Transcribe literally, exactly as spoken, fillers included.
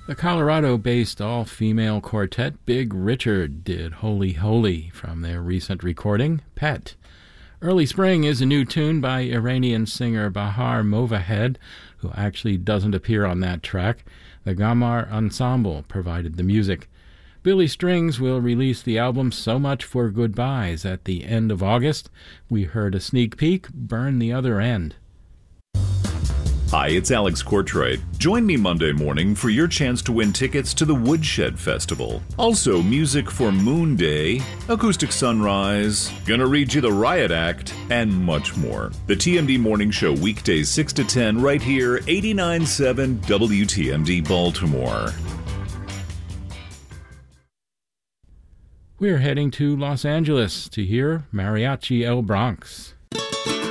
The Colorado-based all-female quartet Big Richard did Holy Holy from their recent recording, Pet. Early Spring is a new tune by Iranian singer Bahar Movahed, who actually doesn't appear on that track. The Gamar Ensemble provided the music. Billy Strings will release the album So Much for Goodbyes at the end of August. We heard a sneak peek, Burn the Other End. Hi, it's Alex Courtroyd. Join me Monday morning for your chance to win tickets to the Woodshed Festival. Also, music for Moon Day, Acoustic Sunrise, Gonna Read You the Riot Act, and much more. The T M D Morning Show weekdays six to ten right here, eighty-nine point seven W T M D Baltimore. We're heading to Los Angeles to hear Mariachi El Bronx.